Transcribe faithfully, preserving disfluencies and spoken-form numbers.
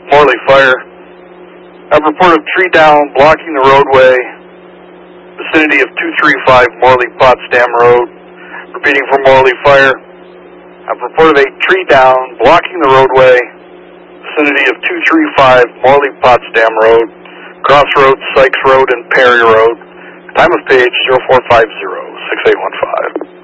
Morley Fire. I've reported tree down blocking the roadway, vicinity of two three five Morley Potsdam Road. Repeating for Morley Fire. I've reported a tree down blocking the roadway, vicinity of two three five Morley Potsdam Road, Crossroads, Sykes Road, and Perry Road. Time of page zero four five zero, six eight one five.